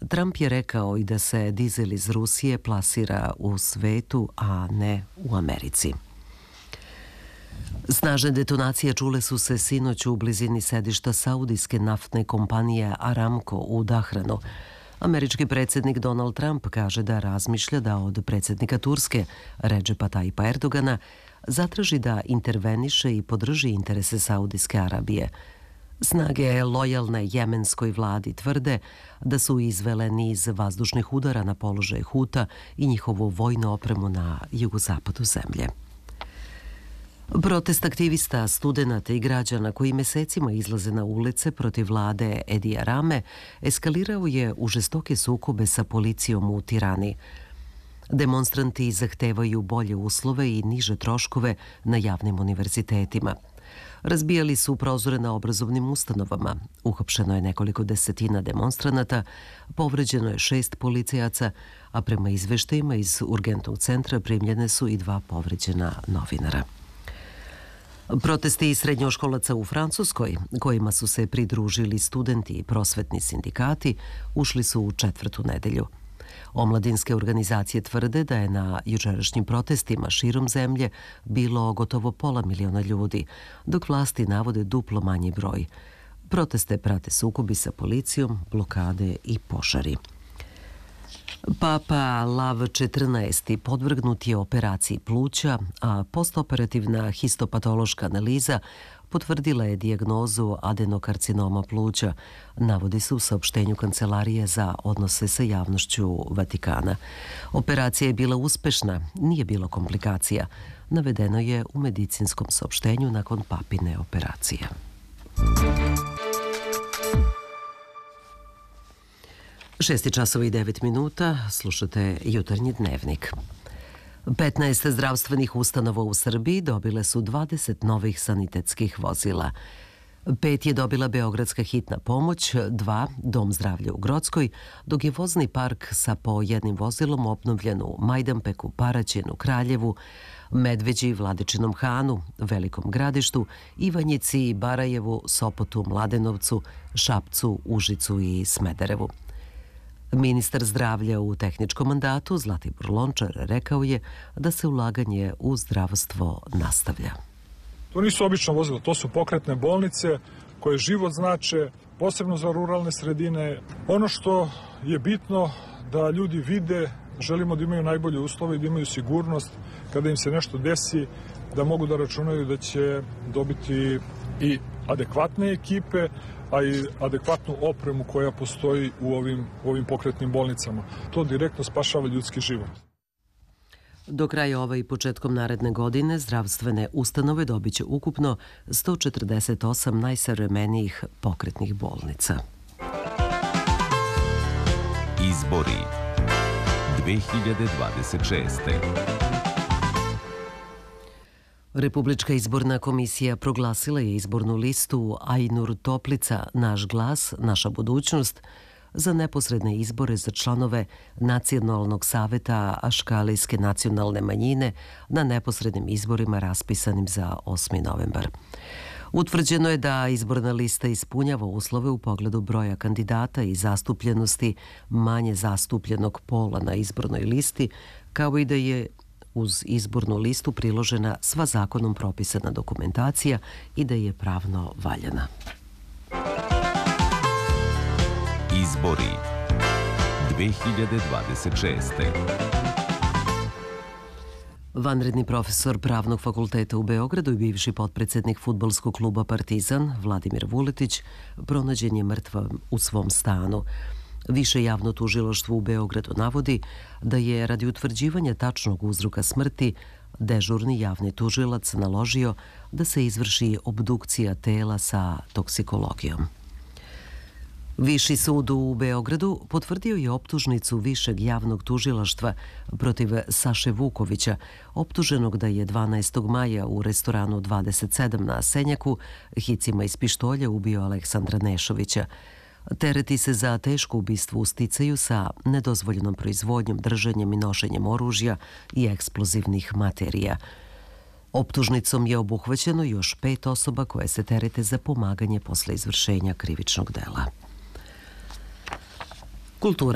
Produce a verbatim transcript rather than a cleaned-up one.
Trump je rekao i da se dizel iz Rusije plasira u svetu, a ne u Americi. Snažne detonacije čule su se sinoć u blizini sedišta saudijske naftne kompanije Aramco u Dahranu. Američki predsjednik Donald Trump kaže da razmišlja da od predsjednika Turske Redžepa Tajipa Erdogana zatraži da interveniše i podrži interese Saudijske Arabije. Snage lojalne jemenskoj vladi tvrde da su izvele niz vazdušnih udara na položaj Huta i njihovu vojnu opremu na jugozapadu zemlje. Protest aktivista, studenata i građana koji mesecima izlaze na ulice protiv vlade Edija Rame eskalirao je u žestoke sukobe sa policijom u Tirani. Demonstranti zahtevaju bolje uslove i niže troškove na javnim univerzitetima. Razbijali su prozore na obrazovnim ustanovama. Uhapšeno je nekoliko desetina demonstranata, povređeno je šest policajaca, a prema izveštajima iz urgentnog centra primljene su i dva povređena novinara. Protesti srednjoškolaca u Francuskoj, kojima su se pridružili studenti i prosvetni sindikati, ušli su u četvrtu nedelju. Omladinske organizacije tvrde da je na jučerašnjim protestima širom zemlje bilo gotovo pola miliona ljudi, dok vlasti navode duplo manji broj. Proteste prate sukobi sa policijom, blokade i požari. Papa Lav četrnaesti podvrgnut je operaciji pluća, a postoperativna histopatološka analiza potvrdila je dijagnozu adenokarcinoma pluća, navodi se u saopštenju Kancelarije za odnose sa javnošću Vatikana. Operacija je bila uspešna, nije bilo komplikacija, navedeno je u medicinskom saopštenju nakon papine operacije. Šesti časova i devet minuta, slušate Jutarnji dnevnik. petnaest zdravstvenih ustanova u Srbiji dobile su dvadeset novih sanitetskih vozila. Pet je dobila Beogradska hitna pomoć, dva Dom zdravlja u Grockoj, dok je vozni park sa po jednim vozilom obnovljen u Majdanpeku, Paraćinu, Kraljevu, Medveđi, Vladičinom Hanu, Velikom Gradištu, Ivanjici, Barajevu, Sopotu, Mladenovcu, Šapcu, Užicu i Smederevu. Ministar zdravlja u tehničkom mandatu Zlatibor Lončar rekao je da se ulaganje u zdravstvo nastavlja. To nisu obična vozila, to su pokretne bolnice koje život znače, posebno za ruralne sredine. Ono što je bitno da ljudi vide, želimo da imaju najbolje uslove i da imaju sigurnost kada im se nešto desi, da mogu da računaju da će dobiti i adekvatne ekipe, a i adekvatnu opremu koja postoji u ovim, u ovim pokretnim bolnicama. To direktno spašava ljudski život. Do kraja ove i početkom naredne godine zdravstvene ustanove dobit će ukupno sto četrdeset osam najsavremenijih pokretnih bolnica. Izbori dve hiljade dvadeset šeste. Republička izborna komisija proglasila je izbornu listu Ajnur Toplica, Naš glas, naša budućnost za neposredne izbore za članove Nacionalnog saveta Aškalijske nacionalne manjine na neposrednim izborima raspisanim za osmi novembar. Utvrđeno je da izborna lista ispunjava uslove u pogledu broja kandidata i zastupljenosti manje zastupljenog pola na izbornoj listi, kao i da je uz izbornu listu priložena sva zakonom propisana dokumentacija i da je pravno valjana. Izbori dve hiljade dvadeset šeste. Vanredni profesor Pravnog fakulteta u Beogradu i bivši potpredsednik fudbalskog kluba Partizan Vladimir Vuletić pronađen je mrtav u svom stanu. Više javno tužilaštvo u Beogradu navodi da je radi utvrđivanja tačnog uzroka smrti dežurni javni tužilac naložio da se izvrši obdukcija tela sa toksikologijom. Viši sud u Beogradu potvrdio je optužnicu Višeg javnog tužilaštva protiv Saše Vukovića, optuženog da je dvanaestog maja u restoranu dvadeset sedam na Senjaku hicima iz pištolja ubio Aleksandra Nešovića. Tereti se za teško ubistvo u sticaju sa nedozvoljenom proizvodnjom, drženjem i nošenjem oružja i eksplozivnih materija. Optužnicom je obuhvaćeno još pet osoba koje se terete za pomaganje posle izvršenja krivičnog dela. Kultura.